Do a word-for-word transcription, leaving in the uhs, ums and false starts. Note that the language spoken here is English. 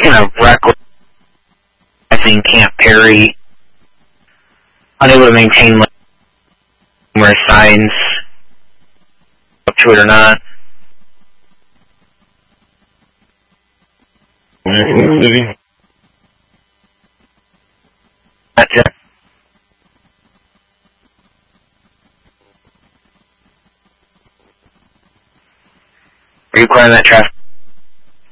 taking a reckless, can't parry, unable to maintain numerous signs up to it or not. That's it. Are you clearing that traffic?